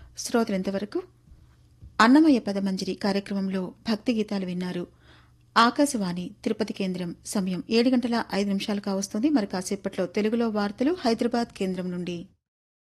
శ్రోతలింతవరకు అన్నమయ్య పదమంజరి కార్యక్రమంలో భక్తి గీతాలు విన్నారు. ఆకాశవాణి తిరుపతి కేంద్రం సమయం 7 గంటల 5 నిమిషాలు కావస్తోంది. మరి కాసేపట్లో తెలుగులో వార్తలు హైదరాబాద్ కేంద్రం నుండి.